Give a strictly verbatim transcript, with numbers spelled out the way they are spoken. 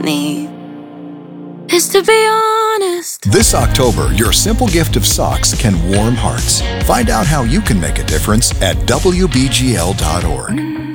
need is to be honest. This October, your simple gift of socks can warm hearts. Find out how you can make a difference at W B G L dot org.